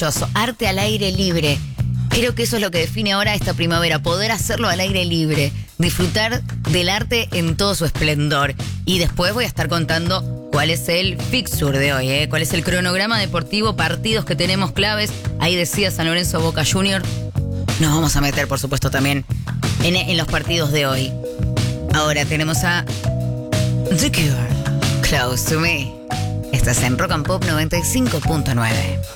maravilloso. Arte al aire libre. Creo que eso es lo que define ahora esta primavera, poder hacerlo al aire libre, disfrutar del arte en todo su esplendor. Y después voy a estar contando cuál es el fixture de hoy, cuál es el cronograma deportivo, partidos que tenemos claves. Ahí decía San Lorenzo Boca Junior. Nos vamos a meter, por supuesto, también en los partidos de hoy. Ahora tenemos a The Cure, Close to Me. Estás en Rock and Pop 95.9.